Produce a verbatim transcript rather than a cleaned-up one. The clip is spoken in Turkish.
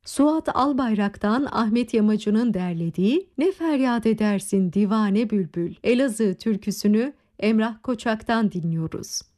Suat Albayrak'tan Ahmet Yamacı'nın derlediği "Ne feryat edersin divane bülbül" Elazığ türküsünü Emrah Koçak'tan dinliyoruz.